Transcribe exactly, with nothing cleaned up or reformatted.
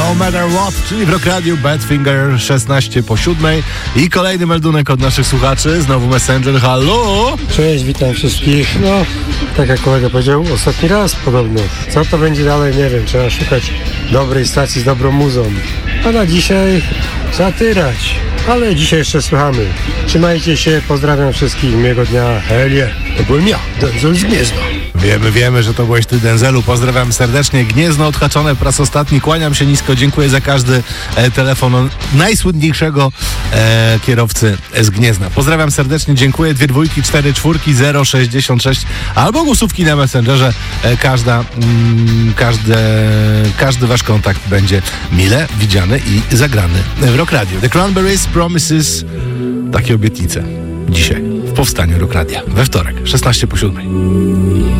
No Matter What, czyli w Rock Radio Badfinger szesnaście po siódmej i kolejny meldunek od naszych słuchaczy, znowu Messenger, halo! Cześć, witam wszystkich. No, tak jak kolega powiedział, ostatni raz podobno. Co to będzie dalej, nie wiem, trzeba szukać dobrej stacji z dobrą muzą. A na dzisiaj trzeba tyrać, ale dzisiaj jeszcze słuchamy. Trzymajcie się, pozdrawiam wszystkich, miłego dnia, helie. To byłem ja, Denzel z Gniezna. Wiemy, wiemy, że to byłeś ty, Denzelu. Pozdrawiam serdecznie. Gniezno odhaczone po raz ostatni. Kłaniam się nisko. Dziękuję za każdy e, telefon najsłynniejszego e, kierowcy z Gniezna. Pozdrawiam serdecznie. Dziękuję. Dwie dwójki, cztery czwórki, zero sześćdziesiąt sześć albo głosówki na Messengerze. E, każda, mm, każde, każdy wasz kontakt będzie mile widziany i zagrany w Rock Radio. The Cranberries Promises. Takie obietnice. Dzisiaj w powstaniu Rock Radia. We wtorek, szesnaście po siódmej.